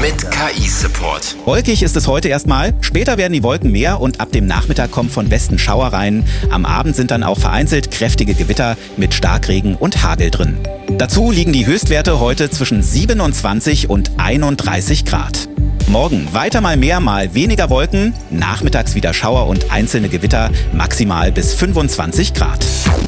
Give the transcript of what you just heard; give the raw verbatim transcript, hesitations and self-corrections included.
mit K I-Support. Wolkig ist es heute erstmal. Später werden die Wolken mehr und ab dem Nachmittag kommen von Westen Schauer rein. Am Abend sind dann auch vereinzelt kräftige Gewitter mit Starkregen und Hagel drin. Dazu liegen die Höchstwerte heute zwischen siebenundzwanzig und einunddreißig Grad. Morgen weiter mal mehr, mal weniger Wolken. Nachmittags wieder Schauer und einzelne Gewitter, maximal bis fünfundzwanzig Grad.